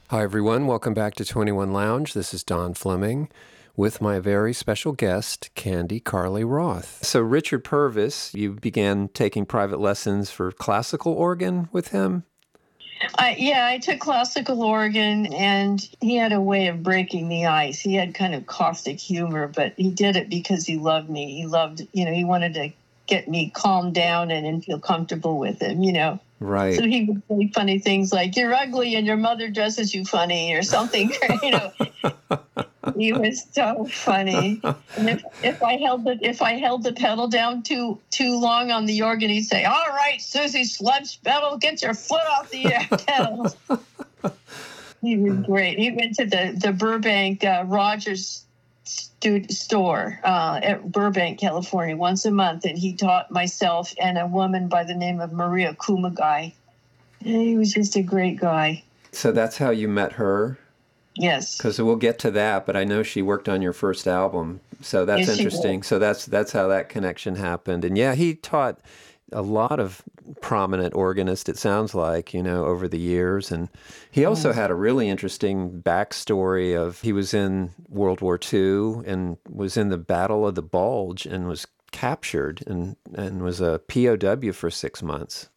Hi, everyone. Welcome back to 21 Lounge. This is Don Fleming with my very special guest, Candy Carly Roth. So, Richard Purvis, you began taking private lessons for classical organ with him? I took classical organ, and he had a way of breaking the ice. He had kind of caustic humor, but he did it because he loved me. He wanted to get me calmed down and feel comfortable with him. Right. So he would say funny things like, "You're ugly and your mother dresses you funny," or something. He was so funny. And if I held the pedal down too long on the organ, he'd say, "All right, Susie Sludge pedal, get your foot off the pedal." He was great. He went to the Burbank Rogers store at Burbank, California, once a month, and he taught myself and a woman by the name of Maria Kumagai. And he was just a great guy. So that's how you met her? Yes. Because we'll get to that, but I know she worked on your first album, so that's interesting. So that's how that connection happened. And yeah, he taught a lot of prominent organists, it sounds like, over the years. And he also had a really interesting backstory of he was in World War II and was in the Battle of the Bulge and was captured and was a POW for 6 months.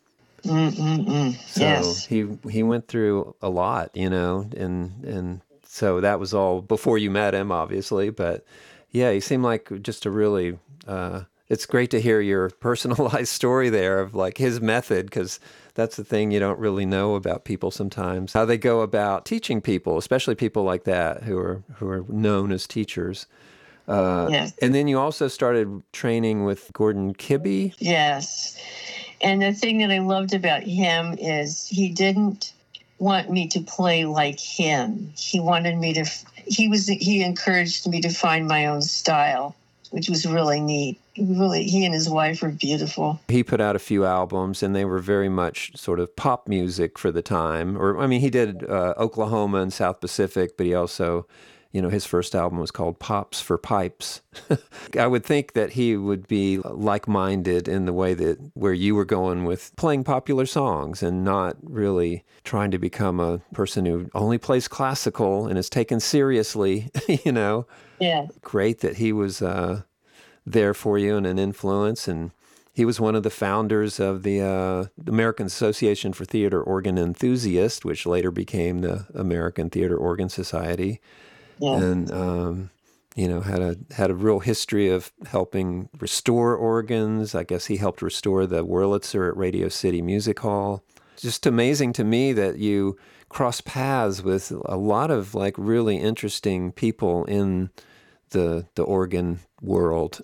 So yes. he went through a lot, and so that was all before you met him, obviously. But yeah, he seemed like just a really, it's great to hear your personalized story there of like his method, because that's the thing you don't really know about people sometimes, how they go about teaching people, especially people like that who are known as teachers. Yes. And then you also started training with Gordon Kibbe. Yes. And the thing that I loved about him is he didn't want me to play like him. He wanted me to, he encouraged me to find my own style, which was really neat. He and his wife were beautiful. He put out a few albums, and they were very much sort of pop music for the time. He did Oklahoma and South Pacific, but he also, his first album was called Pops for Pipes. I would think that he would be like-minded in the way that where you were going with playing popular songs and not really trying to become a person who only plays classical and is taken seriously, Yeah. Great that he was there for you and an influence. And he was one of the founders of the American Association for Theater Organ Enthusiasts, which later became the American Theater Organ Society. Yeah. And, had a real history of helping restore organs. I guess he helped restore the Wurlitzer at Radio City Music Hall. Just amazing to me that you cross paths with a lot of like really interesting people in the organ world.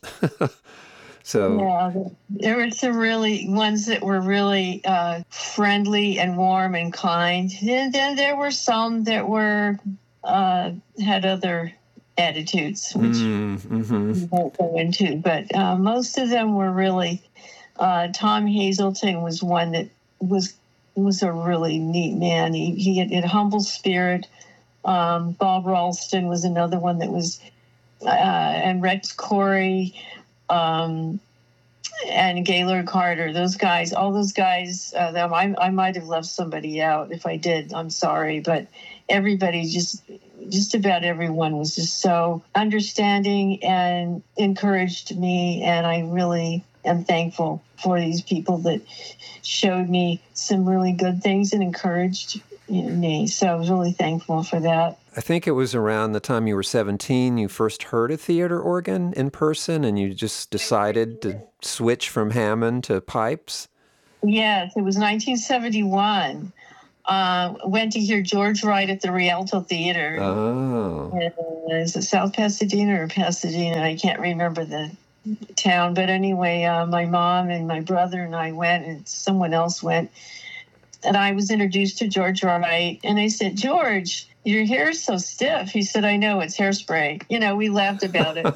So yeah, there were some really ones that were really friendly and warm and kind. And then there were some that were had other attitudes, which we won't go into. But most of them were really. Tom Hazelton was one that was a really neat man. He had a humble spirit. Bob Ralston was another one that was. And Rex Corey, and Gaylord Carter, all those guys, I might have left somebody out. If I did, I'm sorry. But everybody, just about everyone was just so understanding and encouraged me. And I really am thankful for these people that showed me some really good things and encouraged me. So I was really thankful for that. I think it was around the time you were 17, you first heard a theater organ in person, and you just decided to switch from Hammond to pipes? Yes, it was 1971. Went to hear George Wright at the Rialto Theater. Oh. Is it South Pasadena or Pasadena? I can't remember the town. But anyway, my mom and my brother and I went, and someone else went. And I was introduced to George Wright, and I said, "George, your hair is so stiff." He said, "I know, it's hairspray." We laughed about it.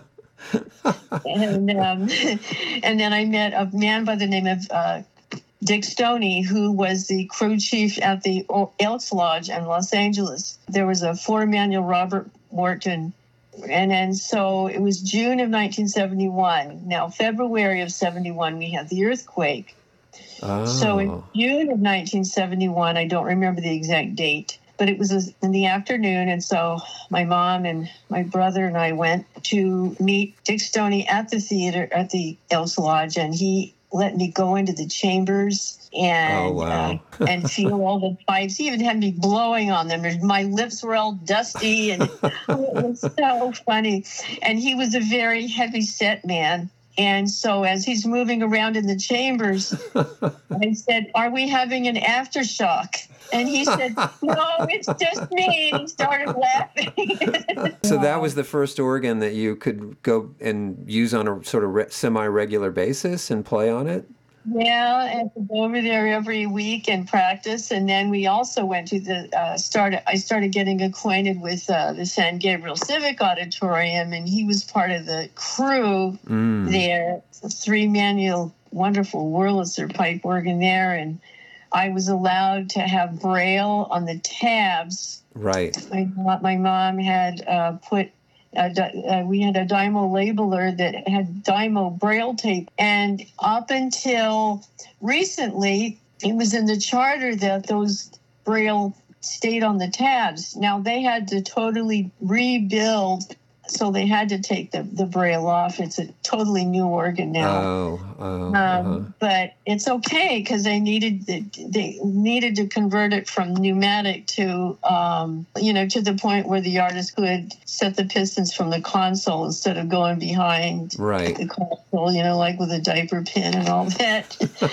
And then I met a man by the name of Dick Stoney, who was the crew chief at the Elks Lodge in Los Angeles. There was a floor manual, Robert Morton. And then so it was June of 1971. Now, February of 71, we had the earthquake. Oh. So in June of 1971, I don't remember the exact date, but it was in the afternoon. And so my mom and my brother and I went to meet Dick Stoney at the theater, at the Elks Lodge, and he let me go into the chambers and and feel all the pipes. He even had me blowing on them. My lips were all dusty, and it was so funny. And he was a very heavy-set man. And so as he's moving around in the chambers, I said, "Are we having an aftershock?" And he said, "No, it's just me." And he started laughing. So that was the first organ that you could go and use on a sort of semi-regular basis and play on it? Yeah, and to go over there every week and practice. And then we also went to I started getting acquainted with the San Gabriel Civic Auditorium, and he was part of the crew there. It's a 3-manual, wonderful Wurlitzer pipe organ there. And I was allowed to have Braille on the tabs. Right. My mom had put, we had a Dymo labeler that had Dymo Braille tape. And up until recently, it was in the charter that those Braille stayed on the tabs. Now they had to totally rebuild, so they had to take the Braille off. It's a totally new organ now. But it's okay because they needed to convert it from pneumatic to to the point where the artist could set the pistons from the console instead of going behind the console, like with a diaper pin and all that.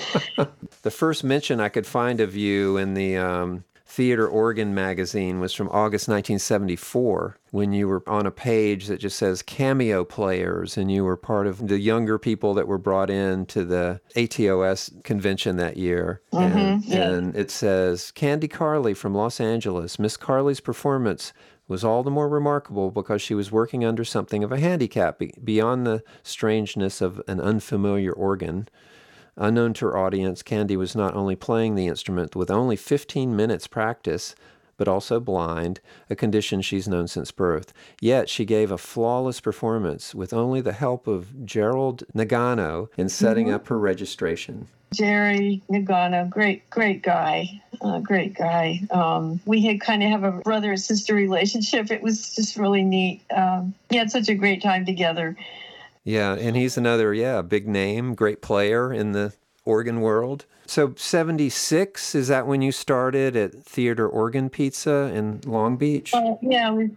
The first mention I could find of you in the Theater Organ magazine was from August 1974, when you were on a page that just says cameo players, and you were part of the younger people that were brought in to the ATOS convention that year. And it says, Candy Carly from Los Angeles. Miss Carly's performance was all the more remarkable because she was working under something of a handicap beyond the strangeness of an unfamiliar organ. Unknown to her audience, Candy was not only playing the instrument with only 15 minutes practice, but also blind, a condition she's known since birth. Yet she gave a flawless performance with only the help of Gerald Nagano in setting up her registration. Jerry Nagano, great guy, great guy. We had kind of have a brother and sister relationship. It was just really neat. We had such a great time together. Yeah, and he's another, big name, great player in the organ world. So 76, is that when you started at Theater Organ Pizza in Long Beach? Yeah, it was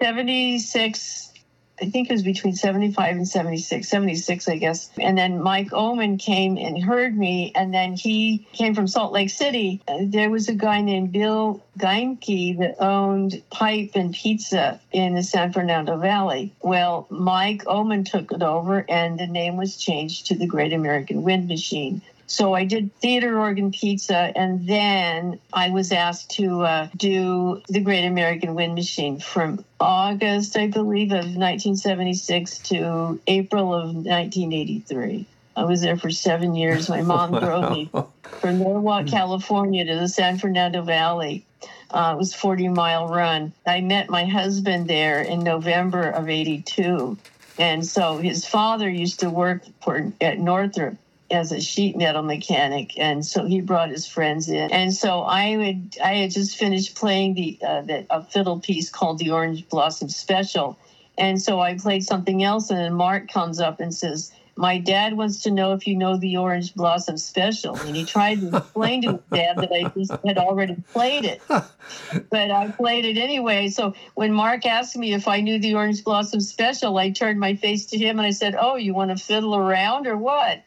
76. I think it was between 75 and 76, I guess. And then Mike Oman came and heard me, and then he came from Salt Lake City. There was a guy named Bill Geinke that owned Pipe and Pizza in the San Fernando Valley. Well, Mike Oman took it over, and the name was changed to the Great American Wind Machine. So I did Theater Organ Pizza, and then I was asked to do the Great American Wind Machine from August, I believe, of 1976 to April of 1983. I was there for 7 years. My mom drove me from Norwalk, California to the San Fernando Valley. It was a 40-mile run. I met my husband there in November of 82. And so his father used to work at Northrop as a sheet metal mechanic, and so he brought his friends in. And so I had just finished playing a fiddle piece called the Orange Blossom Special, and so I played something else, and then Mark comes up and says, "My dad wants to know if you know the Orange Blossom Special." And he tried to explain to his dad that I just had already played it, but I played it anyway. So when Mark asked me if I knew the Orange Blossom Special, I turned my face to him and I said, "Oh, you want to fiddle around or what?"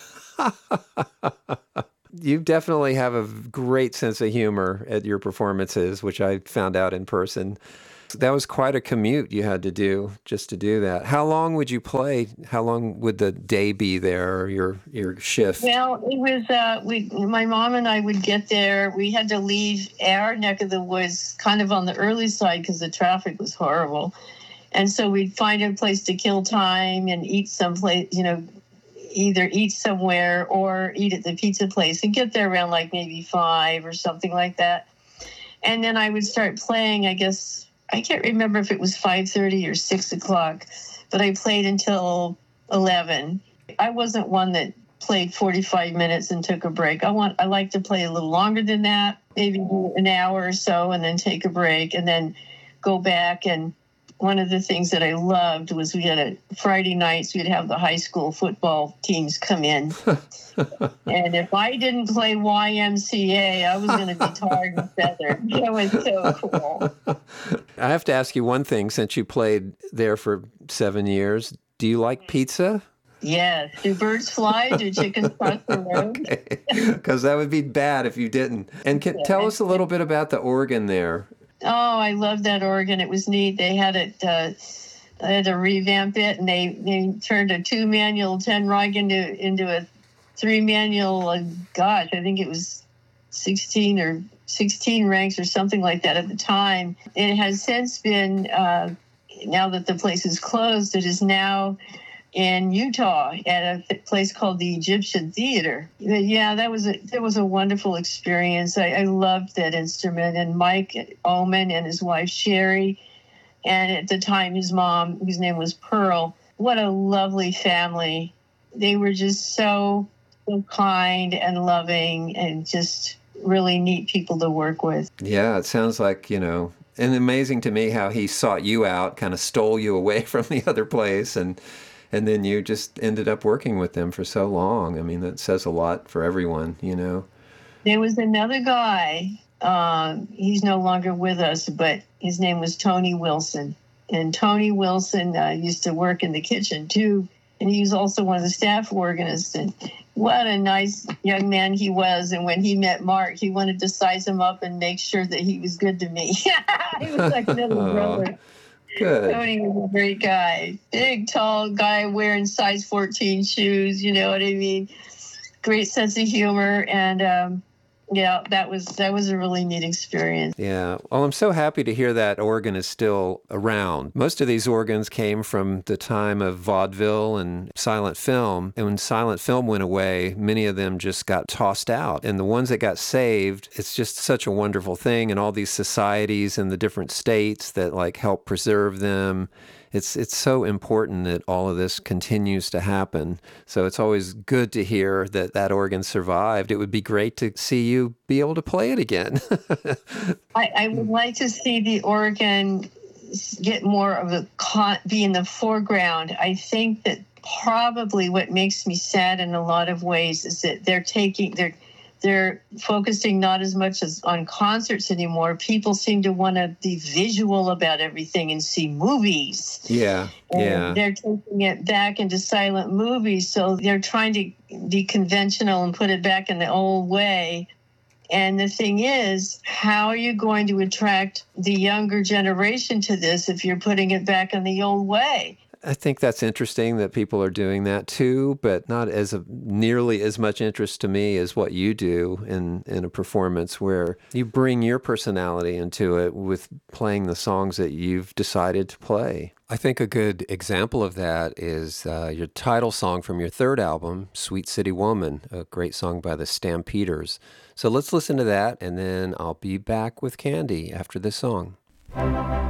You definitely have a great sense of humor at your performances, which I found out in person. That was quite a commute you had to do just to do that. How long would you play? How long would the day be there, or your shift? Well, it was, my mom and I would get there. We had to leave our neck of the woods kind of on the early side because the traffic was horrible. And so we'd find a place to kill time and eat someplace, either eat somewhere or eat at the pizza place and get there around like maybe 5 or something like that. And then I would start playing, I guess, I can't remember if it was 5:30 or 6 o'clock, but I played until 11. I wasn't one that played 45 minutes and took a break. I like to play a little longer than that, maybe an hour or so, and then take a break and then go back. And one of the things that I loved was we had Friday nights, we'd have the high school football teams come in. And if I didn't play YMCA, I was going to be tarred and feathered. It was so cool. I have to ask you one thing, since you played there for 7 years. Do you like pizza? Yes. Do birds fly? Do chickens cross the road? Because that would be bad if you didn't. And tell us a little bit about the organ there. Oh, I love that organ. It was neat. They had it. I had to revamp it, and they turned a 2-manual Tenrog into a 3-manual. Gosh, I think it was 16 ranks or something like that at the time. It has since been. Now that the place is closed, it is now in Utah at a place called the Egyptian Theater. Yeah, that was a wonderful experience. I loved that instrument, and Mike Oman and his wife Sherry, and at the time his mom, whose name was Pearl. What a lovely family. They were just so kind and loving and just really neat people to work with. Yeah, it sounds like, and amazing to me how he sought you out, kind of stole you away from the other place, and then you just ended up working with them for so long. I mean, that says a lot for everyone, There was another guy, he's no longer with us, but his name was Tony Wilson. And Tony Wilson used to work in the kitchen too, and he was also one of the staff organists. And what a nice young man he was. And when he met Mark, he wanted to size him up and make sure that he was good to me. He was like another brother. Good. Tony was a great guy. Big, tall guy wearing size 14 shoes, you know what I mean? Great sense of humor. And yeah, that was a really neat experience. Yeah. Well, I'm so happy to hear that organ is still around. Most of these organs came from the time of vaudeville and silent film. And when silent film went away, many of them just got tossed out. And the ones that got saved, it's just such a wonderful thing. And all these societies in the different states that help preserve them. It's so important that all of this continues to happen. So it's always good to hear that organ survived. It would be great to see you be able to play it again. I would like to see the organ get more of be in the foreground. I think that probably what makes me sad in a lot of ways is that they're focusing not as much as on concerts anymore. People seem to want to be visual about everything and see movies. Yeah, and they're taking it back into silent movies. So they're trying to be conventional and put it back in the old way. And the thing is, how are you going to attract the younger generation to this if you're putting it back in the old way? I think that's interesting that people are doing that too, but not nearly as much interest to me as what you do in a performance where you bring your personality into it with playing the songs that you've decided to play. I think a good example of that is your title song from your third album, Sweet City Woman, a great song by the Stampeders. So let's listen to that, and then I'll be back with Candy after this song.